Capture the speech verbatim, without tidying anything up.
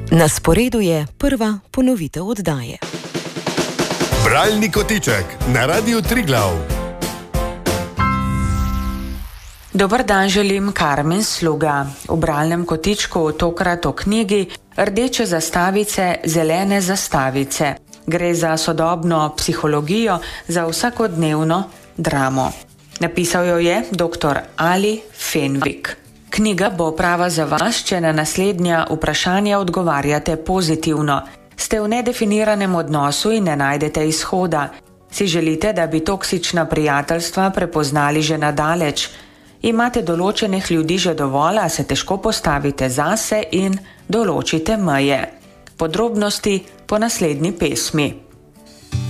Na sporedu je prva ponovitev oddaje. Bralni kotiček na Radiu Triglav. Dober dan želim, Karmen Sluga. V bralnem kotičku tokrat o knjigi Rdeče zastavice, zelene zastavice. Gre za sodobno psihologijo, za vsakodnevno dramo. Napisal jo je doktor Ali Fenwick. Knjiga bo prava za vas, če na naslednja vprašanja odgovarjate pozitivno. Ste v nedefiniranem odnosu in ne najdete izhoda. Si želite, da bi toksična prijateljstva prepoznali že nadaleč? Imate določenih ljudi že dovolj, a se težko postavite zase in določite meje. Podrobnosti po naslednji pesmi.